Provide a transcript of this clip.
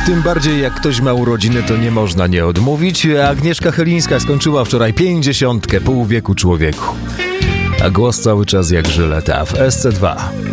Tym bardziej jak ktoś ma urodziny, to nie można nie odmówić. Agnieszka Chylińska skończyła wczoraj 50, pół wieku człowieku. A głos cały czas jak żyleta w SC2.